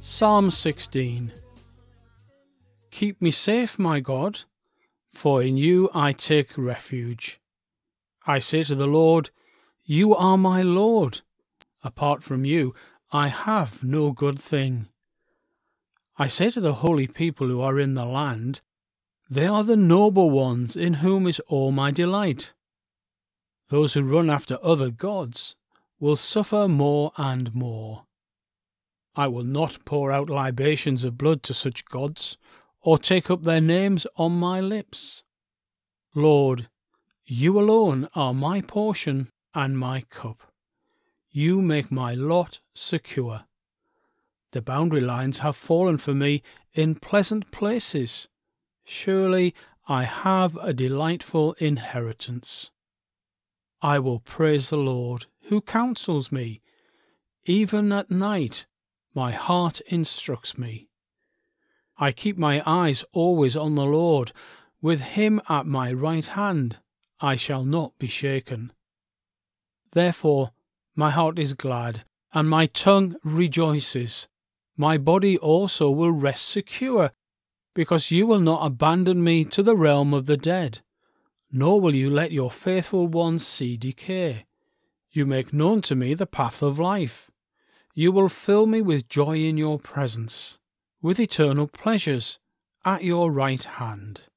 Psalm 16. Keep me safe, my God, for in you I take refuge. I say to the Lord, you are my Lord. Apart from you, I have no good thing. I say to the holy people who are in the land, they are the noble ones in whom is all my delight. Those who run after other gods will suffer more and more. I will not pour out libations of blood to such gods, or take up their names on my lips. Lord, you alone are my portion and my cup. You make my lot secure. The boundary lines have fallen for me in pleasant places. Surely I have a delightful inheritance. I will praise the Lord, who counsels me. Even at night my heart instructs me. I keep my eyes always on the Lord. With him at my right hand I shall not be shaken. Therefore my heart is glad, and my tongue rejoices. My body also will rest secure, because you will not abandon me to the realm of the dead, nor will you let your faithful ones see decay. You make known to me the path of life. You will fill me with joy in your presence, with eternal pleasures at your right hand.